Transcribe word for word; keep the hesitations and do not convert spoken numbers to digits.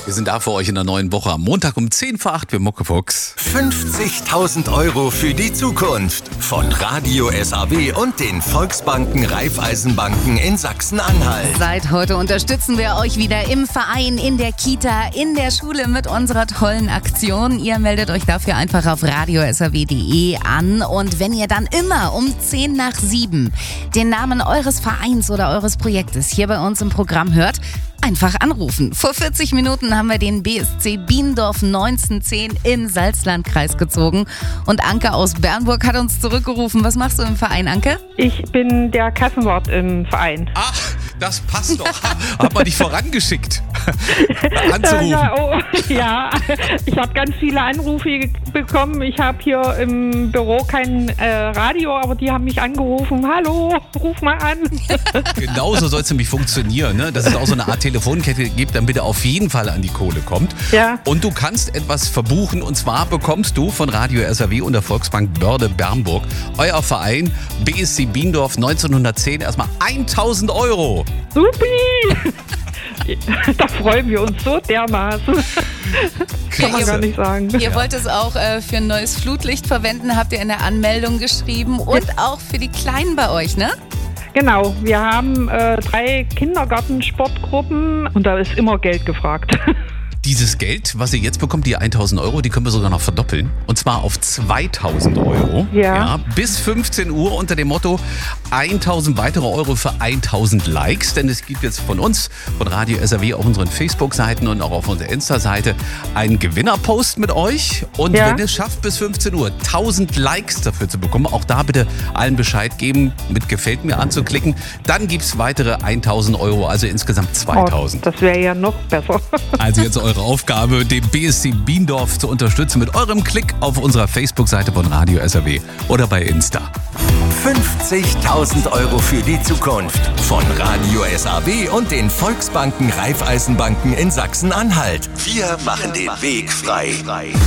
Wir sind da für euch in der neuen Woche am Montag um zehn vor acht. Wir Muckefuchs. fünfzigtausend Euro für die Zukunft von Radio S A W und den Volksbanken Raiffeisenbanken in Sachsen-Anhalt. Seit heute unterstützen wir euch wieder im Verein, in der Kita, in der Schule mit unserer tollen Aktion. Ihr meldet euch dafür einfach auf radio s a w punkt d e an. Und wenn ihr dann immer um zehn nach sieben den Namen eures Vereins oder eures Projektes hier bei uns im Programm hört, einfach anrufen. Vor vierzig Minuten haben wir den B S C Biendorf neunzehnhundertzehn im Salzlandkreis gezogen. Und Anke aus Bernburg hat uns zurückgerufen. Was machst du im Verein, Anke? Ich bin der Kassenwart im Verein. Ach, das passt doch. Hat man dich vorangeschickt, anzurufen. Ja, oh, ja, ich habe ganz viele Anrufe bekommen. Ich habe hier im Büro kein äh, Radio, aber die haben mich angerufen. Hallo, ruf mal an. Genauso soll es nämlich funktionieren, ne? Dass es auch so eine Art Telefonkette gibt, damit er auf jeden Fall an die Kohle kommt. Ja. Und du kannst etwas verbuchen, und zwar bekommst du von Radio S A W und der Volksbank Börde Bernburg, euer Verein B S C Biendorf neunzehnhundertzehn, erstmal tausend Euro. Supi! Da freuen wir uns so dermaßen. Kann man gar nicht sagen. Ihr wollt es auch äh, für ein neues Flutlicht verwenden, habt ihr in der Anmeldung geschrieben. Und auch für die Kleinen bei euch, ne? Genau, wir haben äh, drei Kindergartensportgruppen und da ist immer Geld gefragt. Dieses Geld, was ihr jetzt bekommt, die tausend Euro, die können wir sogar noch verdoppeln. Und zwar auf zweitausend Euro. Ja. Ja, bis fünfzehn Uhr unter dem Motto tausend weitere Euro für tausend Likes. Denn es gibt jetzt von uns, von Radio S A W, auf unseren Facebook-Seiten und auch auf unserer Insta-Seite einen Gewinnerpost mit euch. Und Ja. wenn ihr es schafft, bis fünfzehn Uhr tausend Likes dafür zu bekommen, auch da bitte allen Bescheid geben, mit Gefällt mir anzuklicken, dann gibt es weitere tausend Euro, also insgesamt zweitausend. Oh, das wäre ja noch besser. Also jetzt eure Aufgabe, den B S C Biendorf zu unterstützen mit eurem Klick auf unserer Facebook-Seite von Radio S A W oder bei Insta. fünfzigtausend Euro für die Zukunft von Radio S A W und den Volksbanken Raiffeisenbanken in Sachsen-Anhalt. Wir machen den Weg frei.